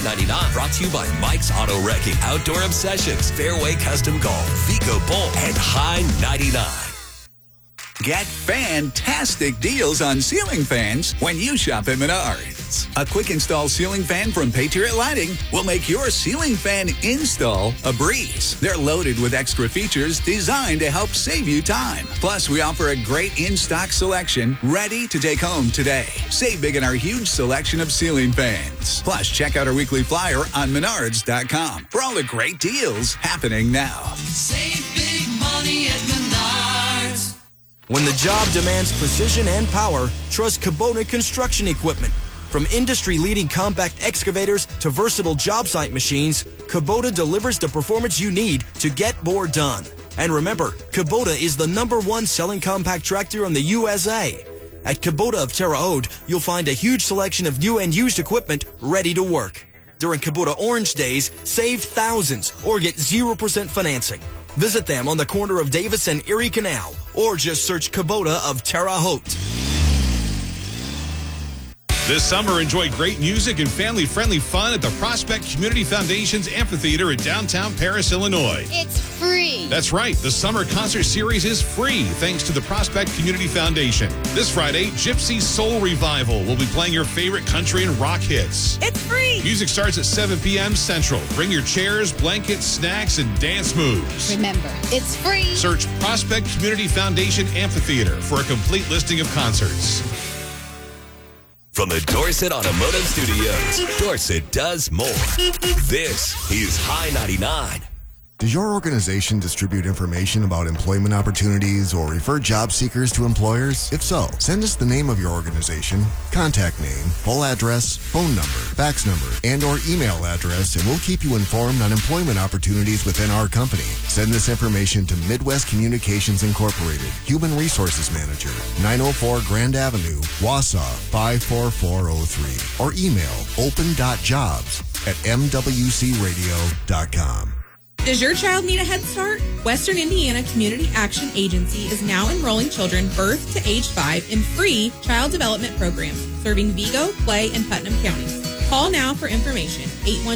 $99. Brought to you by Mike's Auto Wrecking, Outdoor Obsessions, Fairway Custom Golf, Vico Bowl, and High 99. Get fantastic deals on ceiling fans when you shop at Menards. A quick install ceiling fan from Patriot Lighting will make your ceiling fan install a breeze. They're loaded with extra features designed to help save you time. Plus, we offer a great in-stock selection ready to take home today. Save big in our huge selection of ceiling fans. Plus, check out our weekly flyer on Menards.com for all the great deals happening now. Save big money at Menards. When the job demands precision and power, trust Kubota Construction Equipment. From industry-leading compact excavators to versatile job site machines, Kubota delivers the performance you need to get more done. And remember, Kubota is the #1 selling compact tractor in the USA. At Kubota of Terre Haute, you'll find a huge selection of new and used equipment ready to work. During Kubota Orange Days, save thousands or get 0% financing. Visit them on the corner of Davis and Erie Canal, or just search Kubota of Terre Haute. This summer, enjoy great music and family-friendly fun at the Prospect Community Foundation's Amphitheater in downtown Paris, Illinois. It's free. That's right. The summer concert series is free thanks to the Prospect Community Foundation. This Friday, Gypsy Soul Revival will be playing your favorite country and rock hits. It's free. Music starts at 7 p.m. Central. Bring your chairs, blankets, snacks, and dance moves. Remember, it's free. Search Prospect Community Foundation Amphitheater for a complete listing of concerts. From the Dorset Automotive Studios, Dorset does more. This is High 99. Does your organization distribute information about employment opportunities or refer job seekers to employers? If so, send us the name of your organization, contact name, full address, phone number, fax number, and or email address, and we'll keep you informed on employment opportunities within our company. Send this information to Midwest Communications Incorporated, Human Resources Manager, 904 Grand Avenue, Wausau 54403, or email open.jobs@mwcradio.com. Does your child need a Head Start? Western Indiana Community Action Agency is now enrolling children birth to age 5 in free child development programs serving Vigo, Clay, and Putnam counties. Call now for information,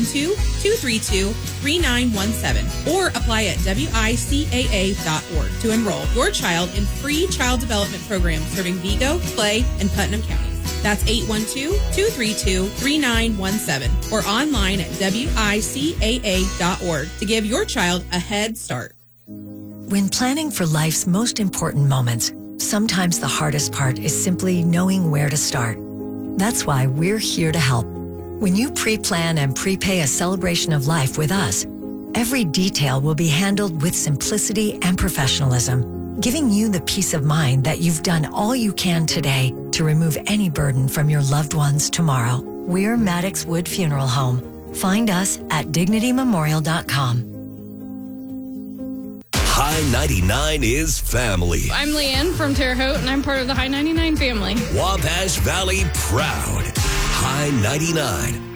812-232-3917, or apply at wicaa.org to enroll your child in free child development programs serving Vigo, Clay, and Putnam counties. That's 812-232-3917 or online at wicaa.org to give your child a head start. When planning for life's most important moments, sometimes the hardest part is simply knowing where to start. That's why we're here to help. When you pre-plan and prepay a celebration of life with us, every detail will be handled with simplicity and professionalism, giving you the peace of mind that you've done all you can today to remove any burden from your loved ones tomorrow. We're Maddox Wood Funeral Home. Find us at dignitymemorial.com. High 99 is family. I'm Leanne from Terre Haute, and I'm part of the High 99 family. Wabash Valley proud. High 99.